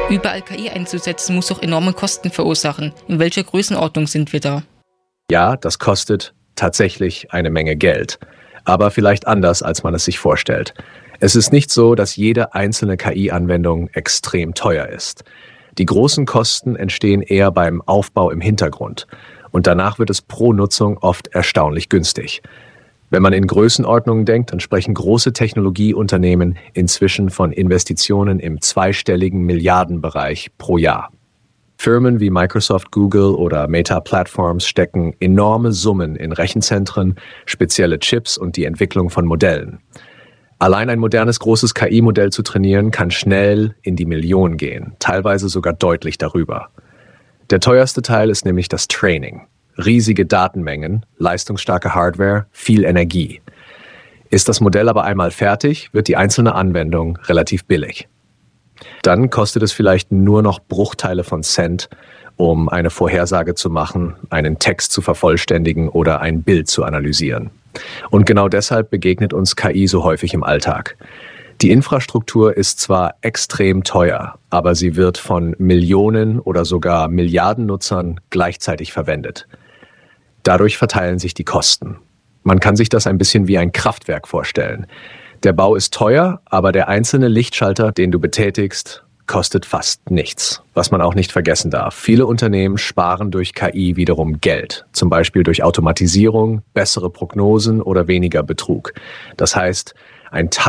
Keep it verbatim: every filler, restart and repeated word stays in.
Überall K I einzusetzen, muss auch enorme Kosten verursachen. In welcher Größenordnung sind wir da? Ja, das kostet tatsächlich eine Menge Geld. Aber vielleicht anders, als man es sich vorstellt. Es ist nicht so, dass jede einzelne K I-Anwendung extrem teuer ist. Die großen Kosten entstehen eher beim Aufbau im Hintergrund. Und danach wird es pro Nutzung oft erstaunlich günstig. Wenn man in Größenordnungen denkt, dann sprechen große Technologieunternehmen inzwischen von Investitionen im zweistelligen Milliardenbereich pro Jahr. Firmen wie Microsoft, Google oder Meta Platforms stecken enorme Summen in Rechenzentren, spezielle Chips und die Entwicklung von Modellen. Allein ein modernes großes K I-Modell zu trainieren, kann schnell in die Millionen gehen, teilweise sogar deutlich darüber. Der teuerste Teil ist nämlich das Training. Riesige Datenmengen, leistungsstarke Hardware, viel Energie. Ist das Modell aber einmal fertig, wird die einzelne Anwendung relativ billig. Dann kostet es vielleicht nur noch Bruchteile von Cent, um eine Vorhersage zu machen, einen Text zu vervollständigen oder ein Bild zu analysieren. Und genau deshalb begegnet uns K I so häufig im Alltag. Die Infrastruktur ist zwar extrem teuer, aber sie wird von Millionen oder sogar Milliarden Nutzern gleichzeitig verwendet. Dadurch verteilen sich die Kosten. Man kann sich das ein bisschen wie ein Kraftwerk vorstellen. Der Bau ist teuer, aber der einzelne Lichtschalter, den du betätigst, kostet fast nichts. Was man auch nicht vergessen darf. Viele Unternehmen sparen durch K I wiederum Geld. Zum Beispiel durch Automatisierung, bessere Prognosen oder weniger Betrug. Das heißt, ein Teil